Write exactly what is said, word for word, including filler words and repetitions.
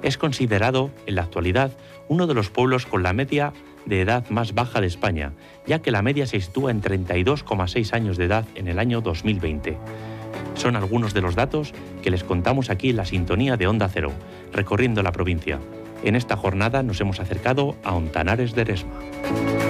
Es considerado, en la actualidad, uno de los pueblos con la media de edad más baja de España, ya que la media se sitúa en treinta y dos coma seis años de edad en el año dos mil veinte. Son algunos de los datos que les contamos aquí en la sintonía de Onda Cero, recorriendo la provincia. En esta jornada nos hemos acercado a Ontanares de Eresma.